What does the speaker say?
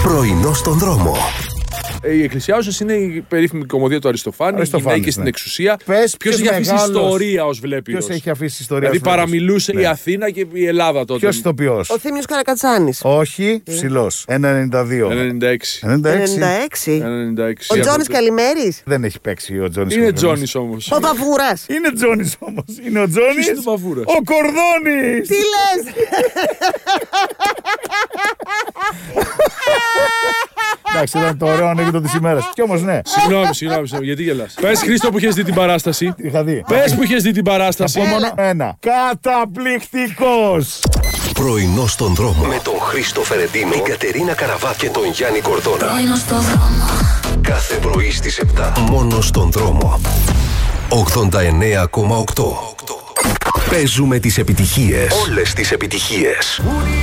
Πρωινό στον δρόμο. Η εκκλησιάζωση είναι η περίφημη κομμωδία του Αριστοφάνη. Οι γυναίκες στην εξουσία. Ποιος έχει αφήσει ιστορία ως Βλέπυρος? Ποιος έχει αφήσει ιστορία? Δηλαδή παραμιλούσε η Αθήνα και η Ελλάδα τότε. Ποιος ηθοποιός? Ο Θήμιος Καρακατσάνης. Όχι, ψηλός. 1,92. 96. 96. Ο Τζόνης Καλημέρης. Δεν έχει παίξει ο Τζόνης. Είναι Τζόνης όμως. Ο Παφούρας. Είναι Τζόνης όμως. Είναι ο Τζόνης. Είναι ο Παφούρας. Ο Κορδόνης. Τι λες? Εντάξει, ήταν το ωραίο ανέκδοτο της ημέρας. Κι όμως ναι. Συγγνώμη, γιατί γελάς? Πες, Χρήστο, που είχες δει την παράσταση. Είχα δει. Πες που είχες δει την παράσταση. Θα πω μόνο ένα. Καταπληκτικός. Πρωινό στον δρόμο. Με τον Χρήστο Φερεντίνο, την Κατερίνα Καραβά και τον Γιάννη Κορδόνα. Πρωινό στον δρόμο. Κάθε πρωί στις 7. Μόνο στον δρόμο. 89,8. Παίζουμε τις επιτυχίες. Όλες τις επιτυχίες.